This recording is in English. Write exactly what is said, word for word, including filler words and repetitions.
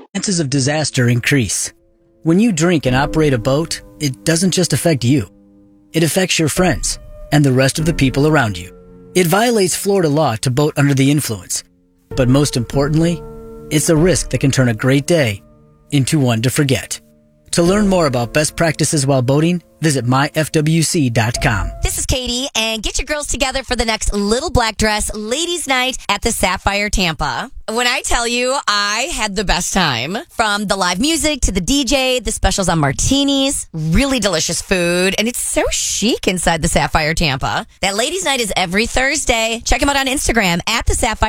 chances of disaster increase. When you drink and operate a boat, it doesn't just affect you. It affects your friends and the rest of the people around you. It violates Florida law to boat under the influence. But most importantly, it's a risk that can turn a great day into one to forget. To learn more about best practices while boating, visit my f w c dot com. This is Katie, and get your girls together for the next Little Black Dress Ladies Night at the Sapphire Tampa. When I tell you, I had the best time. From the live music to the D J, the specials on martinis, really delicious food, and it's so chic inside the Sapphire Tampa. That Ladies Night is every Thursday. Check them out on Instagram at the Sapphire